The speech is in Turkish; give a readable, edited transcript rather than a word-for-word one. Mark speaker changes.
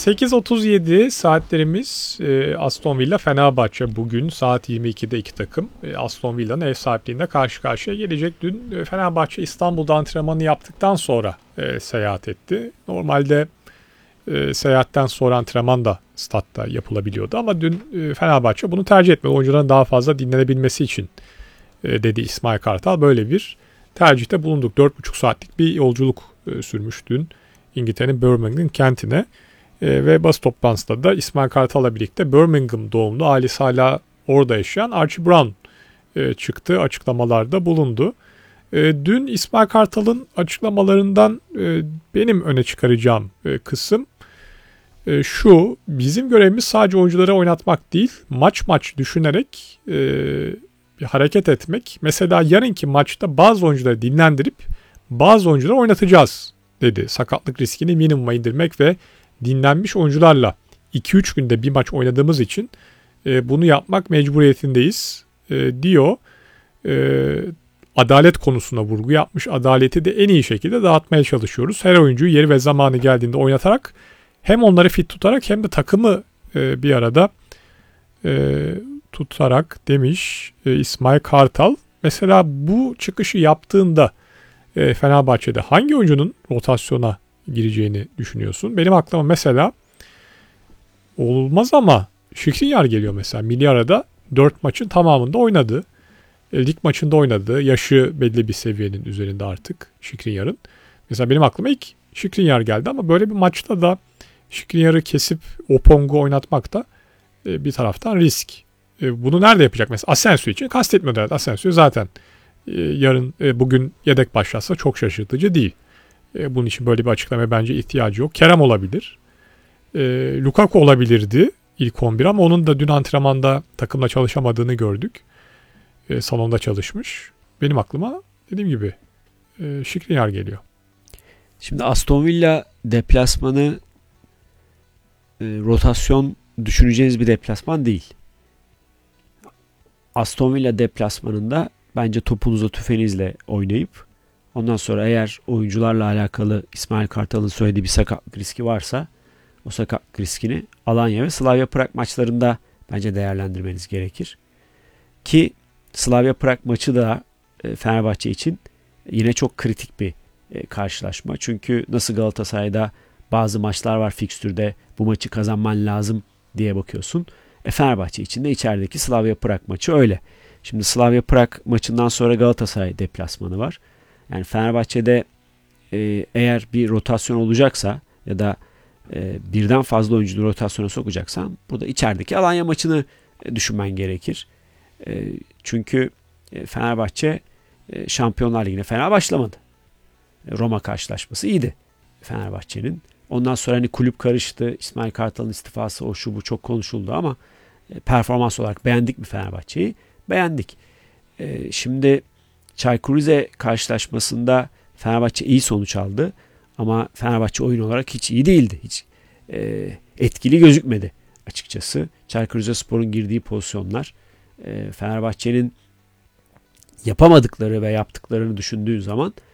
Speaker 1: 8.37 saatlerimiz. Aston Villa Fenerbahçe bugün saat 22'de iki takım. Aston Villa'nın ev sahipliğinde karşı karşıya gelecek. Dün Fenerbahçe İstanbul'da antrenmanı yaptıktan sonra seyahat etti. Normalde seyahatten sonra antrenman da statta yapılabiliyordu ama dün Fenerbahçe bunu tercih etmedi. Oyuncuların daha fazla dinlenebilmesi için dedi İsmail Kartal. Böyle bir tercihte bulunduk. 4,5 saatlik bir yolculuk sürmüş dün İngiltere'nin Birmingham kentine. Ve basın toplantısında da İsmail Kartal'la birlikte Birmingham doğumlu, ailesi hala orada yaşayan Archie Brown çıktı, açıklamalarda bulundu. Dün İsmail Kartal'ın açıklamalarından benim öne çıkaracağım kısım şu: bizim görevimiz sadece oyuncuları oynatmak değil, maç düşünerek bir hareket etmek. Mesela yarınki maçta bazı oyuncuları dinlendirip bazı oyuncuları oynatacağız dedi. Sakatlık riskini minimuma indirmek ve dinlenmiş oyuncularla 2-3 günde bir maç oynadığımız için bunu yapmak mecburiyetindeyiz diyor. Adalet konusuna vurgu yapmış. Adaleti de en iyi şekilde dağıtmaya çalışıyoruz. Her oyuncuyu yeri ve zamanı geldiğinde oynatarak hem onları fit tutarak hem de takımı bir arada tutarak demiş İsmail Kartal. Mesela bu çıkışı yaptığında Fenerbahçe'de hangi oyuncunun rotasyona gireceğini düşünüyorsun? Benim aklıma mesela olmaz ama Skriniar geliyor mesela. Milli arada 4 maçın tamamında oynadı. Lig maçında oynadı. Yaşı belli bir seviyenin üzerinde artık Skriniar'ın. Mesela benim aklıma ilk Skriniar geldi ama böyle bir maçta da Skriniar'ı kesip Opong'u oynatmak da bir taraftan risk. Bunu nerede yapacak mesela? Asensio için kastetmiyor da Asensio zaten bugün yedek başlatsa çok şaşırtıcı değil. Bunun için böyle bir açıklamaya bence ihtiyacı yok. Kerem olabilir. Lukaku olabilirdi ilk 11 ama onun da dün antrenmanda takımla çalışamadığını gördük. Salonda çalışmış. Benim aklıma dediğim gibi Skriniar geliyor.
Speaker 2: Şimdi Aston Villa deplasmanı rotasyon düşüneceğiniz bir deplasman değil. Aston Villa deplasmanında bence topunuza tüfeğinizle oynayıp ondan sonra eğer oyuncularla alakalı İsmail Kartal'ın söylediği bir sakatlık riski varsa o sakatlık riskini Alanya ve Slavia Prag maçlarında bence değerlendirmeniz gerekir. Ki Slavia Prag maçı da Fenerbahçe için yine çok kritik bir karşılaşma. Çünkü nasıl Galatasaray'da bazı maçlar var fikstürde, bu maçı kazanman lazım diye bakıyorsun. Fenerbahçe için de içerideki Slavia Prag maçı öyle. Şimdi Slavia Prag maçından sonra Galatasaray deplasmanı var. Yani Fenerbahçe'de eğer bir rotasyon olacaksa ya da birden fazla oyuncuyu rotasyona sokacaksan burada içerideki Alanya maçını düşünmen gerekir. Çünkü Fenerbahçe Şampiyonlar Ligi'ne fena başlamadı. Roma karşılaşması iyiydi Fenerbahçe'nin. Ondan sonra hani kulüp karıştı. İsmail Kartal'ın istifası o şu bu çok konuşuldu ama performans olarak beğendik mi Fenerbahçe'yi? Beğendik. Şimdi Çaykur Rize karşılaşmasında Fenerbahçe iyi sonuç aldı. Ama Fenerbahçe oyun olarak hiç iyi değildi. Hiç etkili gözükmedi açıkçası. Çaykur Rizespor'un girdiği pozisyonlar Fenerbahçe'nin yapamadıkları ve yaptıklarını düşündüğün zaman